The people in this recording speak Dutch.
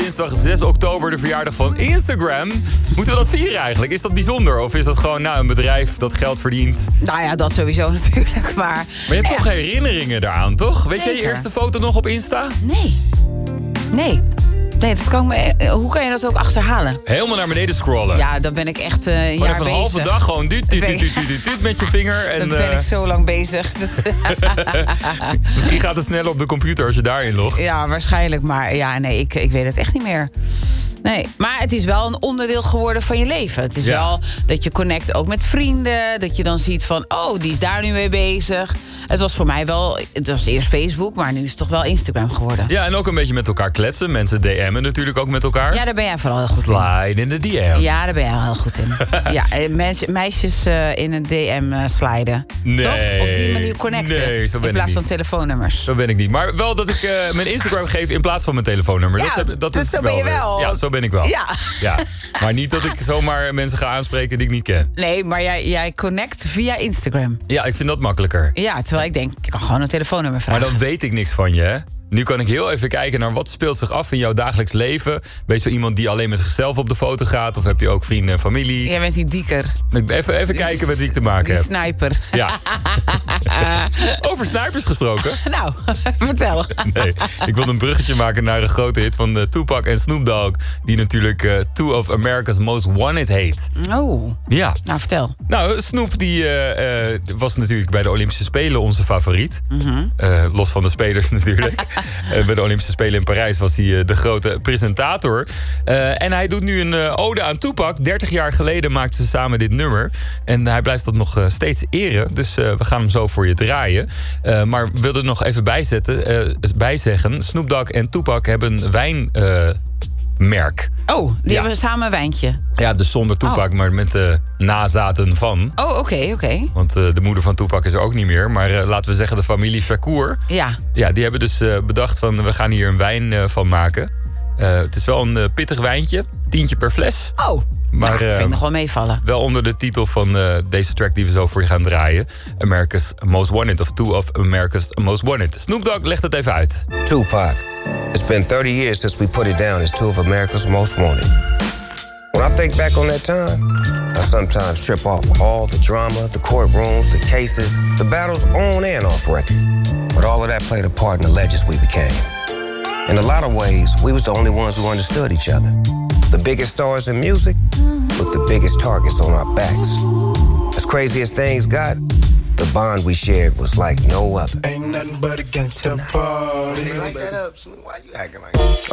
dinsdag 6 oktober de verjaardag van Instagram. Moeten we dat vieren eigenlijk? Is dat bijzonder? Of is dat gewoon een bedrijf dat geld verdient? Nou ja, dat sowieso natuurlijk. Maar je hebt toch herinneringen daaraan, toch? Weet jij je eerste foto nog op Insta? Nee, dat kan hoe kan je dat ook achterhalen? Helemaal naar beneden scrollen. Ja, dan ben ik echt een jaar bezig. Even een halve dag gewoon duut met je vinger. En, dan ben ik zo lang bezig. Misschien gaat het sneller op de computer als je daarin logt. Ja, waarschijnlijk. Maar ja, nee, ik weet het echt niet meer. Nee, maar het is wel een onderdeel geworden van je leven. Het is wel dat je connect ook met vrienden. Dat je dan ziet van, die is daar nu mee bezig. Het was voor mij wel, het was eerst Facebook, maar nu is het toch wel Instagram geworden. Ja, en ook een beetje met elkaar kletsen. Mensen DM'en natuurlijk ook met elkaar. Ja, daar ben jij vooral heel goed Slide in de DM. Ja, daar ben jij al heel goed in. Ja, meisjes in een DM sliden. Nee. Toch? Op die manier connecten. Nee, zo ben ik niet. In plaats van telefoonnummers. Zo ben ik niet. Maar wel dat ik mijn Instagram geef in plaats van mijn telefoonnummer. Ja, dat dus is zo ben je wel. Ja, zo ben ik wel. Ja. Maar niet dat ik zomaar mensen ga aanspreken die ik niet ken. Nee, maar jij connect via Instagram. Ja, ik vind dat makkelijker. Ja, terwijl ik denk, ik kan gewoon een telefoonnummer vragen. Maar dan weet ik niks van je, hè? Nu kan ik heel even kijken naar wat speelt zich af in jouw dagelijks leven. Ben je zo iemand die alleen met zichzelf op de foto gaat? Of heb je ook vrienden en familie? Jij bent die dieker. Even kijken met wie ik te maken heb. Sniper. Ja. Over snipers gesproken. Nou, vertel. Nee, ik wil een bruggetje maken naar een grote hit van Tupac en Snoop Dogg. Die natuurlijk Two of America's Most Wanted heet. Oh. Ja. Nou, vertel. Nou, Snoop die was natuurlijk bij de Olympische Spelen onze favoriet. Los van de spelers natuurlijk. Bij de Olympische Spelen in Parijs was hij de grote presentator. En hij doet nu een ode aan Tupac. 30 jaar geleden maakten ze samen dit nummer. En hij blijft dat nog steeds eren. Dus we gaan hem zo voor je draaien. Maar we wilden er nog even bijzeggen. Snoop Dogg en Tupac hebben een wijnmerk. Die hebben samen een wijntje. Ja, dus zonder Tupac, maar met de nazaten van. Oh, oké. Want de moeder van Tupac is er ook niet meer. Maar laten we zeggen de familie Shakur. Ja. Ja, die hebben dus bedacht van we gaan hier een wijn van maken. Het is wel een pittig wijntje. 10 per fles. Oh, maar ik vind het nog wel meevallen. Wel onder de titel van deze track die we zo voor je gaan draaien. America's Most Wanted of Two of America's Most Wanted. Snoop Dogg legt het even uit. Tupac. It's been 30 years since we put it down as two of America's most wanted. When I think back on that time, I sometimes trip off all the drama, the courtrooms, the cases, the battles on and off record. But all of that played a part in the legends we became. In a lot of ways, we was the only ones who understood each other. The biggest stars in music with the biggest targets on our backs. As crazy as things got, the bond we shared was like no other. Ain't nothing but a gangsta party. Like that up, Snoop. Why you acting like that?